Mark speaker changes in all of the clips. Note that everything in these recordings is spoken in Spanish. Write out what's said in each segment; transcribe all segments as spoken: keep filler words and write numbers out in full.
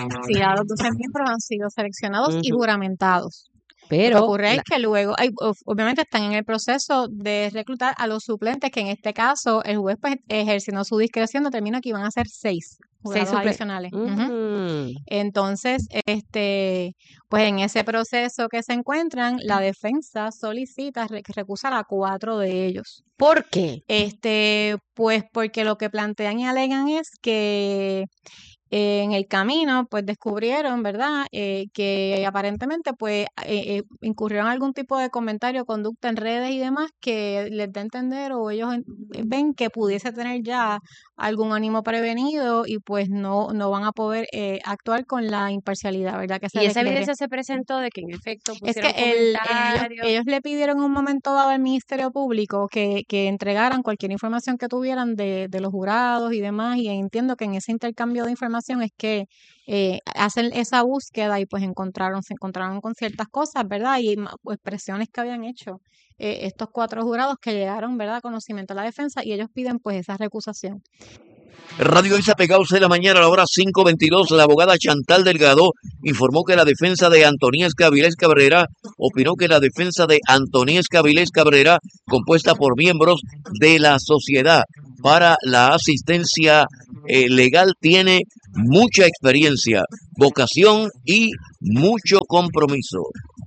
Speaker 1: Sí, a los doce miembros han sido seleccionados y
Speaker 2: Ujú.
Speaker 1: juramentados. Lo que
Speaker 2: Pero
Speaker 1: ocurre es
Speaker 2: la-
Speaker 1: que luego, hay, ob- obviamente están en el proceso de reclutar a los suplentes, que en este caso el juez, pues, ejerciendo su discreción, determinó que iban a ser seis
Speaker 2: seis
Speaker 1: jurados
Speaker 2: suple-
Speaker 1: adicionales. Ujú.
Speaker 2: Mm.
Speaker 1: Entonces, este, pues en ese proceso que se encuentran, la defensa solicita re- recusar a cuatro de ellos.
Speaker 2: ¿Por qué?
Speaker 1: Este, pues porque lo que plantean y alegan es que eh, en el camino, pues descubrieron, ¿verdad? Eh, que aparentemente, pues, eh, eh, incurrieron en algún tipo de comentario, conducta en redes y demás que les da a entender o ellos en- ven que pudiese tener ya algún ánimo prevenido y pues no, no van a poder eh, actuar con la imparcialidad, ¿verdad? Que se
Speaker 2: Y esa
Speaker 1: requiere.
Speaker 2: evidencia se presentó de que en efecto
Speaker 1: Es que
Speaker 2: pusieron
Speaker 1: el, ellos,
Speaker 2: comentarios.
Speaker 1: ellos le pidieron en un momento dado al Ministerio Público que, que entregaran cualquier información que tuvieran de, de los jurados y demás, y entiendo que en ese intercambio de información es que eh, hacen esa búsqueda y pues encontraron, se encontraron con ciertas cosas, ¿verdad? Y ma- pues, expresiones que habían hecho eh, estos cuatro jurados que llegaron, ¿verdad?, a conocimiento de la defensa y ellos piden pues esa recusación.
Speaker 3: Radio Isa Pegados de la mañana a la hora cinco veintidós, la abogada Chantal Delgado informó que la defensa de Antoníez Cavilés Cabrera opinó que la defensa de Antoníez Cavilés Cabrera, compuesta por miembros de la Sociedad para la Asistencia eh, Legal, tiene mucha experiencia, vocación y mucho compromiso.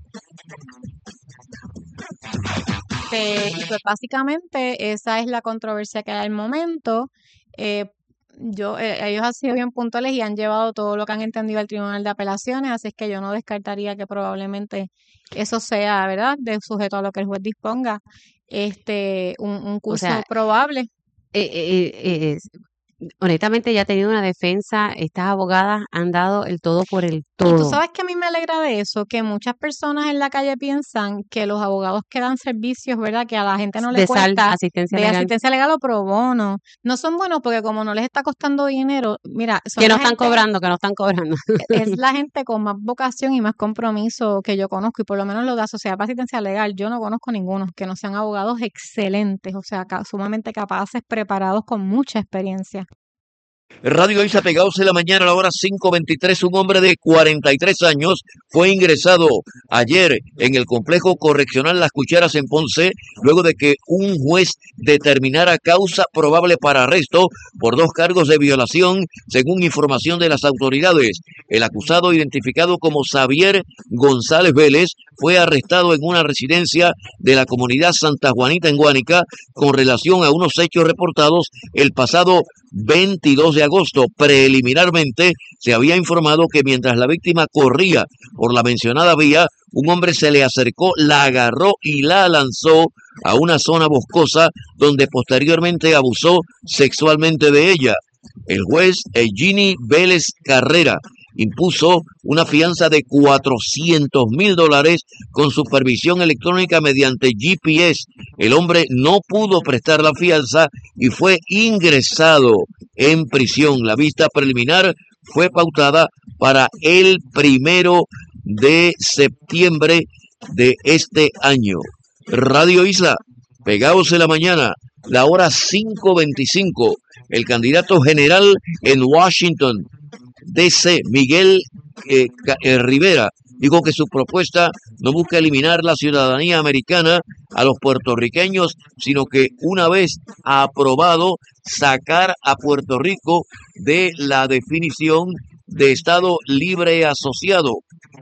Speaker 1: Este, y pues básicamente esa es la controversia que hay al momento. Eh, yo, eh, ellos han sido bien puntuales y han llevado todo lo que han entendido al Tribunal de Apelaciones, así es que yo no descartaría que probablemente eso sea, ¿verdad?, de sujeto a lo que el juez disponga, este, un, un
Speaker 2: O
Speaker 1: curso
Speaker 2: sea,
Speaker 1: probable.
Speaker 2: eh, eh, eh, es- honestamente ya ha tenido una defensa, estas abogadas han dado el todo por el
Speaker 1: Y tú
Speaker 2: todo.
Speaker 1: sabes que a mí me alegra de eso, que muchas personas en la calle piensan que los abogados que dan servicios, ¿verdad?, que a la gente no le
Speaker 2: De sal,
Speaker 1: cuesta,
Speaker 2: asistencia
Speaker 1: de
Speaker 2: legal,
Speaker 1: asistencia legal o pro bono, no son buenos porque como no les está costando dinero, mira, son
Speaker 2: que no
Speaker 1: la
Speaker 2: están
Speaker 1: gente,
Speaker 2: cobrando, que no están cobrando.
Speaker 1: es la gente con más vocación y más compromiso que yo conozco, y por lo menos los de la Sociedad para Asistencia Legal, yo no conozco ninguno que no sean abogados excelentes, o sea, ca- sumamente capaces, preparados, con mucha experiencia.
Speaker 3: Radio Isa Pegados de la mañana a la hora cinco veintitrés, un hombre de cuarenta y tres años fue ingresado ayer en el complejo correccional Las Cucharas en Ponce, luego de que un juez determinara causa probable para arresto por dos cargos de violación, según información de las autoridades. El acusado, identificado como Xavier González Vélez, fue arrestado en una residencia de la comunidad Santa Juanita en Guánica con relación a unos hechos reportados el pasado veintidós de agosto. Preliminarmente se había informado que mientras la víctima corría por la mencionada vía, un hombre se le acercó, la agarró y la lanzó a una zona boscosa donde posteriormente abusó sexualmente de ella. El juez Eugeni Vélez Carrera impuso una fianza de cuatrocientos mil dólares con supervisión electrónica mediante G P S. El hombre no pudo prestar la fianza y fue ingresado en prisión. La vista preliminar fue pautada para el primero de septiembre de este año. Radio Isla, Pegados en la mañana, la hora cinco veinticinco. El candidato general en Washington, D C, Miguel eh, eh, Rivera, dijo que su propuesta no busca eliminar la ciudadanía americana a los puertorriqueños, sino que una vez aprobado, sacar a Puerto Rico de la definición de Estado libre asociado.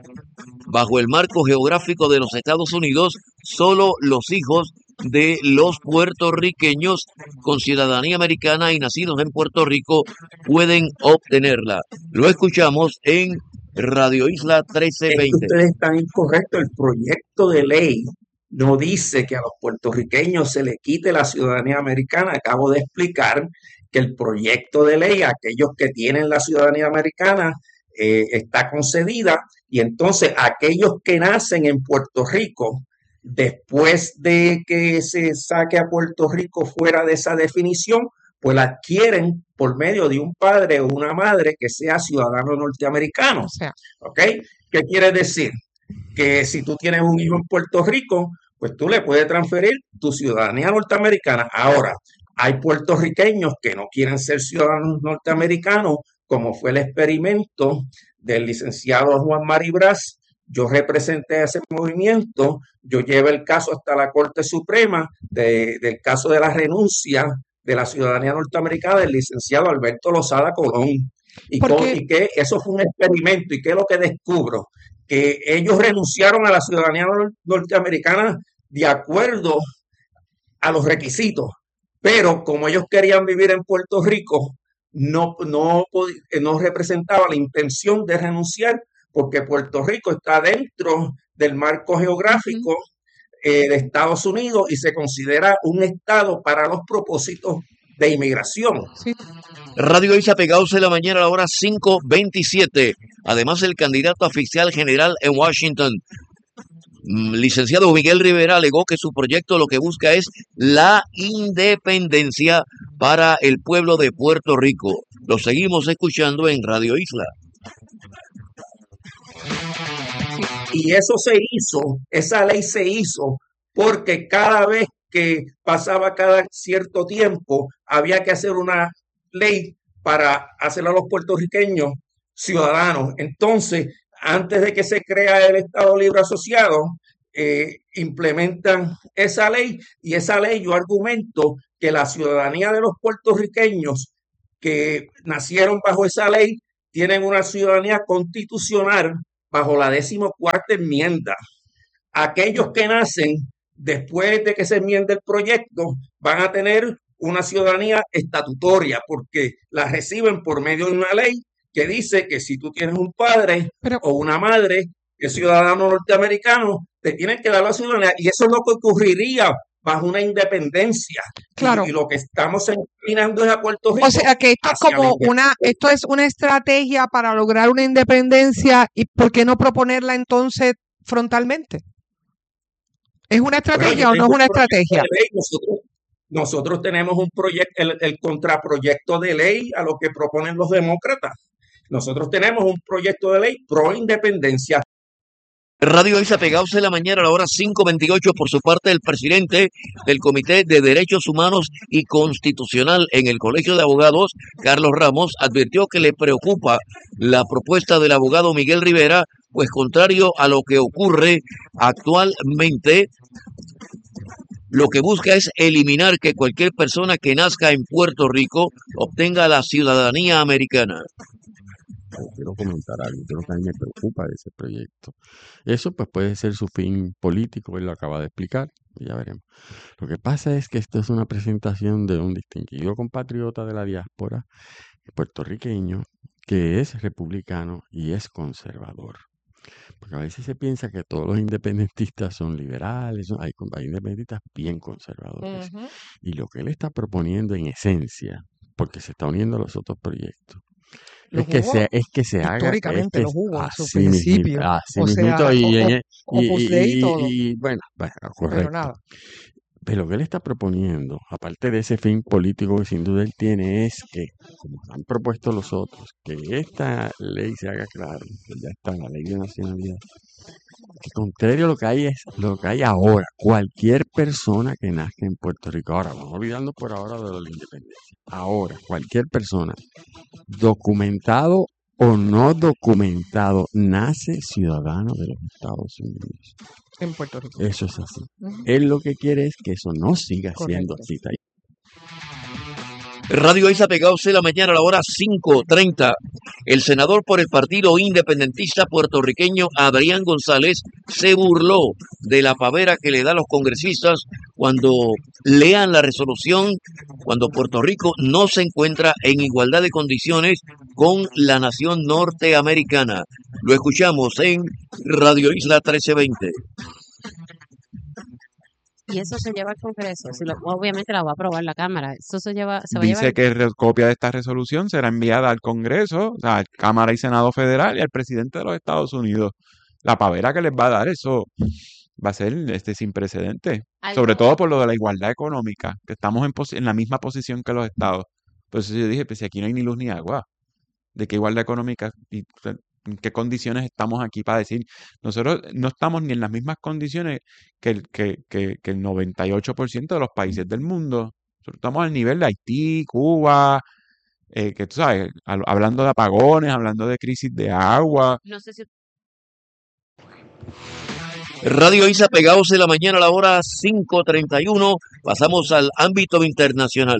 Speaker 3: Bajo el marco geográfico de los Estados Unidos, solo los hijos de los puertorriqueños con ciudadanía americana y nacidos en Puerto Rico pueden obtenerla. Lo escuchamos en Radio Isla trece veinte.
Speaker 4: Es que ustedes están incorrectos. El proyecto de ley no dice que a los puertorriqueños se les quite la ciudadanía americana. Acabo de explicar que el proyecto de ley, aquellos que tienen la ciudadanía americana, eh, está concedida, y entonces aquellos que nacen en Puerto Rico, después de que se saque a Puerto Rico fuera de esa definición, pues la adquieren por medio de un padre o una madre que sea ciudadano norteamericano.
Speaker 1: O sea,
Speaker 4: ¿Ok? ¿Qué quiere decir? Que si tú tienes un hijo en Puerto Rico, pues tú le puedes transferir tu ciudadanía norteamericana. Ahora, hay puertorriqueños que no quieren ser ciudadanos norteamericanos como fue el experimento del licenciado Juan Mari Brás. Yo representé ese movimiento, yo llevé el caso hasta la Corte Suprema de, del caso de la renuncia de la ciudadanía norteamericana del licenciado Alberto Lozada Colón. Y, con, y que eso fue un experimento. ¿Y qué es lo que descubro? Que ellos renunciaron a la ciudadanía norteamericana de acuerdo a los requisitos, pero como ellos querían vivir en Puerto Rico, no, no, no representaba la intención de renunciar, porque Puerto Rico está dentro del marco geográfico eh, de Estados Unidos y se considera un estado para los propósitos de inmigración.
Speaker 3: Sí. Radio Isa Pegados en la mañana a la hora cinco veintisiete. Además, el candidato oficial general en Washington, licenciado Miguel Rivera, alegó que su proyecto lo que busca es la independencia para el pueblo de Puerto Rico. Lo seguimos escuchando en Radio Isla.
Speaker 4: Y eso se hizo, esa ley se hizo porque cada vez que pasaba cada cierto tiempo había que hacer una ley para hacer a los puertorriqueños ciudadanos. Entonces, antes de que se crea el Estado Libre Asociado, eh, implementan esa ley, y esa ley yo argumento que la ciudadanía de los puertorriqueños que nacieron bajo esa ley tienen una ciudadanía constitucional bajo la decimocuarta enmienda. Aquellos que nacen después de que se enmiende el proyecto van a tener una ciudadanía estatutaria porque la reciben por medio de una ley que dice que si tú tienes un padre Pero, o una madre que es ciudadano norteamericano, te tienen que dar la ciudadanía, y eso es lo que ocurriría bajo una independencia.
Speaker 5: Claro.
Speaker 4: Y, y lo que estamos encaminando es a Puerto Rico.
Speaker 5: O sea que esto es como una, esto es una estrategia para lograr una independencia, y ¿por qué no proponerla entonces frontalmente? ¿Es una estrategia bueno, o no es una estrategia?
Speaker 4: Nosotros, nosotros tenemos un proyecto, el, el contraproyecto de ley a lo que proponen los demócratas. Nosotros tenemos un proyecto de ley pro independencia.
Speaker 3: Radio Isa Pegados en la mañana a la hora cinco veintiocho. Por su parte, el presidente del Comité de Derechos Humanos y Constitucional en el Colegio de Abogados, Carlos Ramos, advirtió que le preocupa la propuesta del abogado Miguel Rivera, pues contrario a lo que ocurre actualmente, lo que busca es eliminar que cualquier persona que nazca en Puerto Rico obtenga la ciudadanía americana.
Speaker 6: Quiero comentar algo, creo que a mí me preocupa de ese proyecto. Eso pues puede ser su fin político, él lo acaba de explicar, y ya veremos. Lo que pasa es que esto es una presentación de un distinguido compatriota de la diáspora puertorriqueño que es republicano y es conservador. Porque a veces se piensa que todos los independentistas son liberales, ¿no? hay, hay independentistas bien conservadores. Uh-huh. Y lo que él está proponiendo en esencia, porque se está uniendo a los otros proyectos, es que, se, es que se haga
Speaker 5: históricamente
Speaker 6: es que,
Speaker 5: los hubo en su
Speaker 6: así
Speaker 5: principio,
Speaker 6: así
Speaker 5: o sea,
Speaker 6: mismito, y,
Speaker 5: o,
Speaker 6: y,
Speaker 5: o,
Speaker 6: y,
Speaker 5: y, y,
Speaker 6: y,
Speaker 5: todo.
Speaker 6: y bueno, bueno, correcto.
Speaker 5: Pero nada.
Speaker 6: Pero lo que él está proponiendo, aparte de ese fin político que sin duda él tiene, es que, como han propuesto los otros, que esta ley se haga claro, que ya está en la ley de nacionalidad, que contrario a lo que hay es lo que hay ahora, cualquier persona que nazca en Puerto Rico, ahora vamos olvidando por ahora de la independencia, ahora cualquier persona, documentado o no documentado, nace ciudadano de los Estados Unidos.
Speaker 5: En Puerto Rico.
Speaker 6: Eso es así. Uh-huh. Él lo que quiere es que eso no siga Correcto. siendo así.
Speaker 3: Radio Isa Pegados en la mañana a la hora cinco treinta. El senador por el partido independentista puertorriqueño Adrián González se burló de la pavera que le da a los congresistas cuando lean la resolución, cuando Puerto Rico no se encuentra en igualdad de condiciones con la nación norteamericana. Lo escuchamos en Radio Isla trece veinte.
Speaker 2: Y eso se lleva al Congreso. Si lo, obviamente la va a aprobar la Cámara. Eso se lleva. Se va
Speaker 7: Dice
Speaker 2: a llevar...
Speaker 7: que copia de esta resolución será enviada al Congreso, o sea, a Cámara y Senado Federal y al presidente de los Estados Unidos. La pavera que les va a dar, eso va a ser este sin precedente. Algo. Sobre todo por lo de la igualdad económica, que estamos en, pos- en la misma posición que los estados. Por eso yo dije, pues si aquí no hay ni luz ni agua, ¿de qué igualdad económica? Y, ¿en qué condiciones estamos aquí para decir? Nosotros no estamos ni en las mismas condiciones que el, que, que, que el noventa y ocho por ciento de los países del mundo. Nosotros estamos al nivel de Haití, Cuba, eh, que tú sabes, al- hablando de apagones, hablando de crisis de agua.
Speaker 2: No sé si
Speaker 3: Radio Isa pegados en la mañana a la hora cinco treinta y uno. Pasamos al ámbito internacional.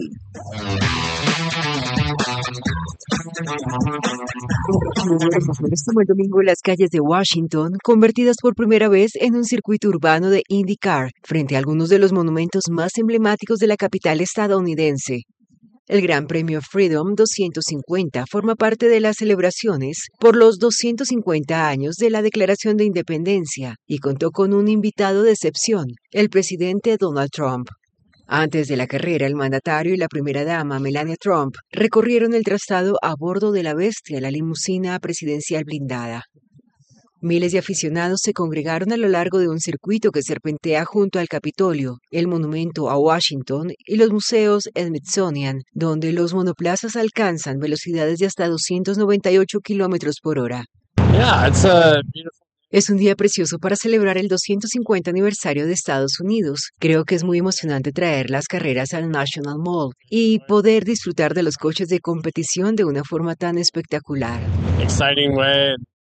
Speaker 8: Como el domingo las calles de Washington, convertidas por primera vez en un circuito urbano de IndyCar, frente a algunos de los monumentos más emblemáticos de la capital estadounidense. El Gran Premio Freedom doscientos cincuenta forma parte de las celebraciones por los doscientos cincuenta años de la Declaración de Independencia y contó con un invitado de excepción, el presidente Donald Trump. Antes de la carrera, el mandatario y la primera dama, Melania Trump, recorrieron el trazado a bordo de la Bestia, la limusina presidencial blindada. Miles de aficionados se congregaron a lo largo de un circuito que serpentea junto al Capitolio, el monumento a Washington y los museos Smithsonian, donde los monoplazas alcanzan velocidades de hasta doscientos noventa y ocho kilómetros por hora.
Speaker 9: Yeah, it's a
Speaker 8: Es un día precioso para celebrar el doscientos cincuenta aniversario de Estados Unidos. Creo que es muy emocionante traer las carreras al National Mall y poder disfrutar de los coches de competición de una forma tan espectacular.
Speaker 9: exciting way.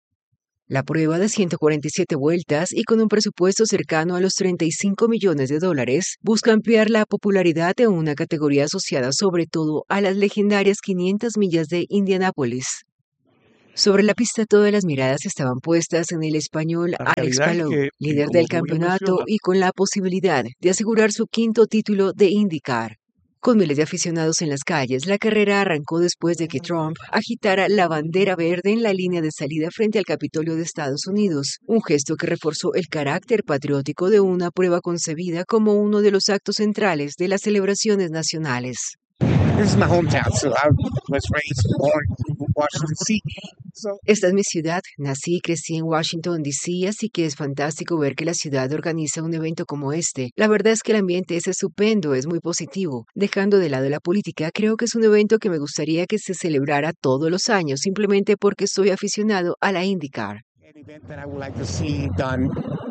Speaker 8: La prueba de ciento cuarenta y siete vueltas y con un presupuesto cercano a los treinta y cinco millones de dólares, busca ampliar la popularidad de una categoría asociada sobre todo a las legendarias quinientas millas de Indianápolis. Sobre la pista todas las miradas estaban puestas en el español
Speaker 7: La
Speaker 8: Alex
Speaker 7: realidad es
Speaker 8: Palou,
Speaker 7: que,
Speaker 8: líder
Speaker 7: como
Speaker 8: del
Speaker 7: tú bien
Speaker 8: campeonato
Speaker 7: mencionas,
Speaker 8: y con la posibilidad de asegurar su quinto título de IndyCar. Con miles de aficionados en las calles, la carrera arrancó después de que Trump agitara la bandera verde en la línea de salida frente al Capitolio de Estados Unidos, un gesto que reforzó el carácter patriótico de una prueba concebida como uno de los actos centrales de las celebraciones nacionales.
Speaker 9: This is my hometown, so I was raised and born in Washington, D C. So
Speaker 8: Esta es mi ciudad, nací y crecí en Washington, D C, así que es fantástico ver que la ciudad organiza un evento como este. La verdad es que el ambiente es estupendo, es muy positivo. Dejando de lado la política, creo que es un evento que me gustaría que se celebrara todos los años, simplemente porque soy aficionado a la IndyCar.
Speaker 9: an event that I would like to see done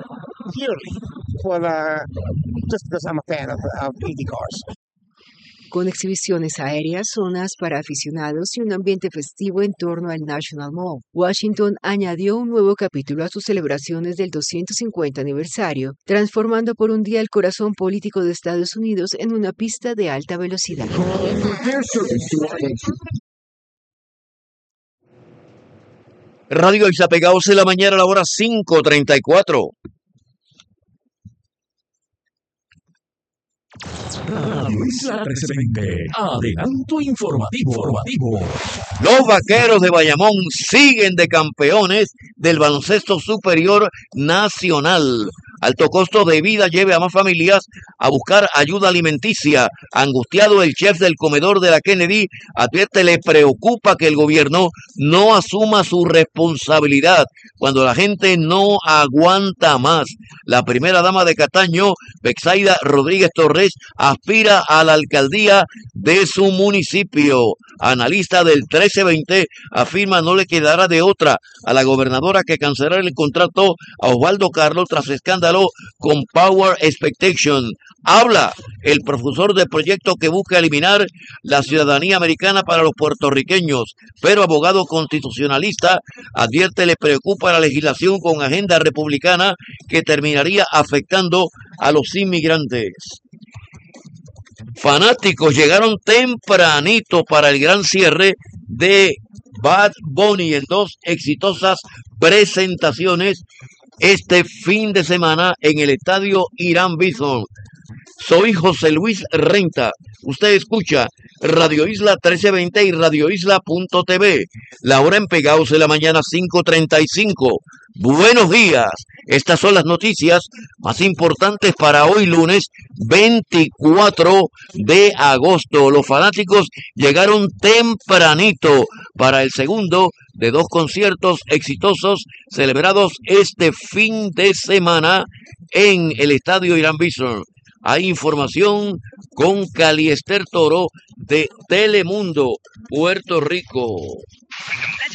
Speaker 9: yearly for the just because I'm a fan of, of Indy cars.
Speaker 8: Con exhibiciones aéreas, zonas para aficionados y un ambiente festivo en torno al National Mall. Washington añadió un nuevo capítulo a sus celebraciones del doscientos cincuenta aniversario, transformando por un día el corazón político de Estados Unidos en una pista de alta velocidad.
Speaker 3: Radio Isa pegados en la mañana a la hora cinco treinta y cuatro.
Speaker 10: Radio Isla trece veinte. Adelanto informativo. informativo.
Speaker 3: Los vaqueros de Bayamón siguen de campeones del baloncesto superior nacional. Alto costo de vida lleve a más familias a buscar ayuda alimenticia. Angustiado, el chef del comedor de la Kennedy advierte, le preocupa que el gobierno no asuma su responsabilidad cuando la gente no aguanta más. La primera dama de Cataño, Bexaida Rodríguez Torres, aspira a la alcaldía de su municipio. Analista del trece veinte afirma no le quedará de otra a la gobernadora que cancelar el contrato a Osvaldo Carlos tras escándalo con Power Expectation. Habla el profesor de proyecto que busca eliminar la ciudadanía americana para los puertorriqueños, pero abogado constitucionalista advierte le preocupa la legislación con agenda republicana que terminaría afectando a los inmigrantes. Fanáticos llegaron tempranito para el gran cierre de Bad Bunny en dos exitosas presentaciones este fin de semana en el estadio Irán Bison. Soy José Luis Renta. Usted escucha Radio Isla trece veinte y Radio Isla punto t v. La hora en Pegados de la mañana cinco treinta y cinco. Buenos días. Estas son las noticias más importantes para hoy lunes veinticuatro de agosto. Los fanáticos llegaron tempranito para el segundo de dos conciertos exitosos celebrados este fin de semana en el estadio Irán Bison. Hay información con Caliester Toro de Telemundo, Puerto Rico.
Speaker 11: La llegada de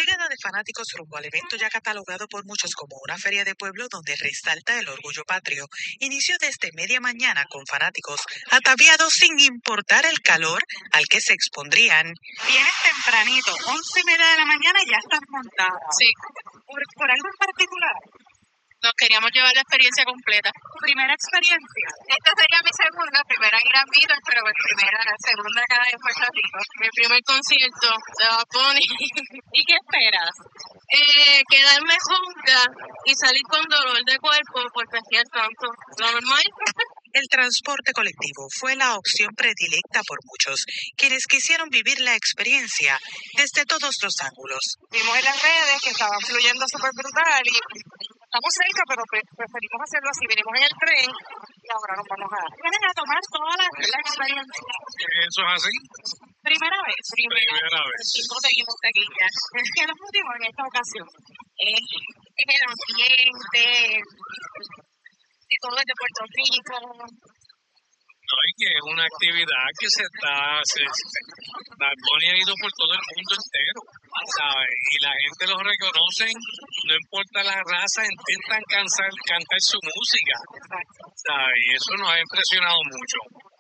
Speaker 11: fanáticos rumbo al evento ya catalogado por muchos como una feria de pueblo donde resalta el orgullo patrio. Inició desde media mañana con fanáticos ataviados sin importar el calor al que se expondrían. Vienes tempranito, once y media de la mañana ya estás montada. Sí. ¿Por, por algo en particular? Nos queríamos llevar la experiencia completa. ¿Tu primera experiencia? Esta sería mi segunda, primera en Gran Beatles, pero mi primera, segunda acá en Puerto Rico. Mi primer concierto de Bad Bunny. ¿Y qué esperas? Eh, quedarme junta y salir con dolor de cuerpo porque hacía tanto. Lo normal. El transporte colectivo fue la opción predilecta por muchos, quienes quisieron vivir la experiencia desde todos los ángulos. Vimos en las redes que estaban fluyendo súper brutal y estamos cerca, pero pre- preferimos hacerlo así. Venimos en el tren y ahora nos vamos a, vienen a tomar toda la, la experiencia. ¿Eso es así? Primera vez. Primera, primera vez. No seguimos aquí ya. ¿Qué nos motivó en esta ocasión? Eh, es el ambiente, que todo es de Puerto Rico.
Speaker 12: No, y que es una actividad que se está, se, Bad Bunny ha ido por todo el mundo entero, ¿sabes? Y la gente los reconoce, no importa la raza, intentan cantar, cantar su música, ¿sabes? Y eso nos ha impresionado mucho.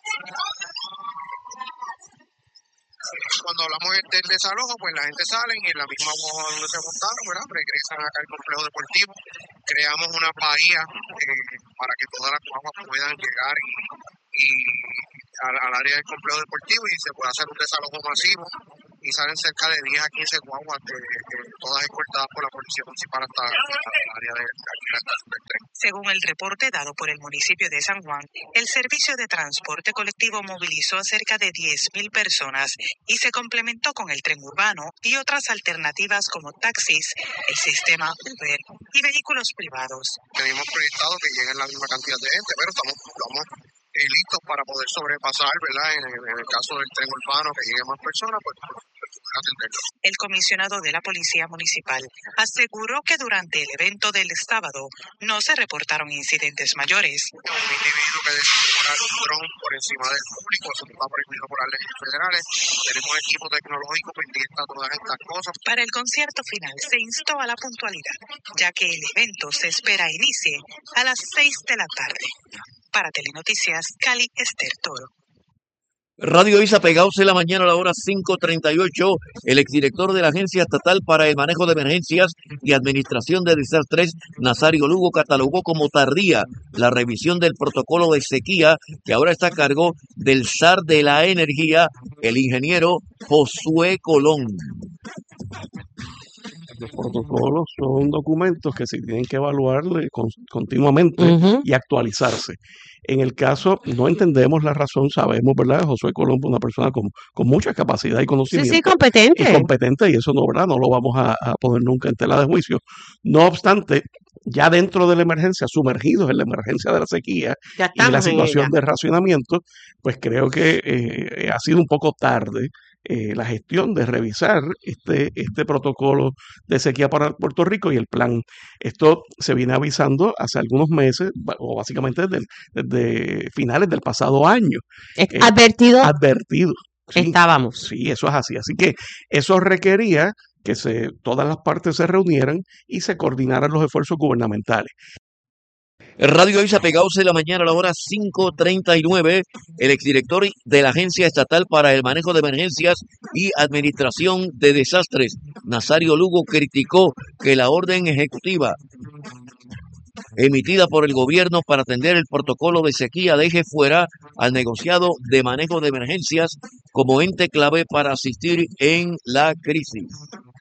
Speaker 13: Cuando hablamos del desalojo, pues la gente sale y en la misma guagua donde se montaron, ¿verdad? Regresan acá al complejo deportivo. Creamos una bahía eh, para que todas las guaguas puedan llegar y, y al, al área del complejo deportivo y se pueda hacer un desalojo masivo. Y salen cerca de diez a quince guaguas, de, de, todas escoltadas por la Policía Municipal hasta, hasta el área de la estación del tren.
Speaker 11: Según el reporte dado por el municipio de San Juan, el servicio de transporte colectivo movilizó a cerca de diez mil personas y se complementó con el tren urbano y otras alternativas como taxis, el sistema Uber y vehículos privados.
Speaker 13: Tenemos proyectado que lleguen la misma cantidad de gente, pero estamos, estamos eh, listos para poder sobrepasar, ¿verdad? En, en el caso del tren urbano, que llegue más personas, pues atenderlo.
Speaker 11: El comisionado de la Policía Municipal aseguró que durante el evento del sábado no se reportaron incidentes mayores.
Speaker 13: Un individuo que decidió volar un dron por encima del público, eso está prohibido por las leyes federales. Tenemos equipo tecnológico pendiente a todas estas cosas.
Speaker 11: Para el concierto final se instó a la puntualidad, ya que el evento se espera inicie a las seis de la tarde. Para Telenoticias, Cali, Esther Toro.
Speaker 3: Radio Isa pegados en la mañana a la hora cinco treinta y ocho. El exdirector de la Agencia Estatal para el Manejo de Emergencias y Administración de Desastres, Nazario Lugo, catalogó como tardía la revisión del protocolo de sequía que ahora está a cargo del zar de la energía, el ingeniero Josué Colón.
Speaker 14: Los protocolos son documentos que se tienen que evaluar con, continuamente uh-huh. y actualizarse. En el caso, no entendemos la razón, sabemos, ¿verdad? Josué Colombo, una persona con, con mucha capacidad y conocimiento.
Speaker 2: Sí, sí, competente.
Speaker 14: Y competente, y eso no, ¿verdad? No lo vamos a, a poner nunca en tela de juicio. No obstante, ya dentro de la emergencia, sumergidos en la emergencia de la sequía y la situación de racionamiento, pues creo que eh, ha sido un poco tarde eh, la gestión de revisar este, este protocolo de sequía para Puerto Rico y el plan. Esto se viene avisando hace algunos meses, o básicamente desde, desde finales del pasado año.
Speaker 2: Eh, advertido.
Speaker 14: Advertido. Sí,
Speaker 2: estábamos.
Speaker 14: Sí, eso es así. Así que eso requería que se, todas las partes se reunieran y se coordinaran los esfuerzos gubernamentales.
Speaker 3: Radio Isa pegados en la mañana a la hora cinco treinta y nueve. El exdirector de la Agencia Estatal para el Manejo de Emergencias y Administración de Desastres, Nazario Lugo, criticó que la orden ejecutiva emitida por el gobierno para atender el protocolo de sequía deje fuera al negociado de manejo de emergencias como ente clave para asistir en la crisis.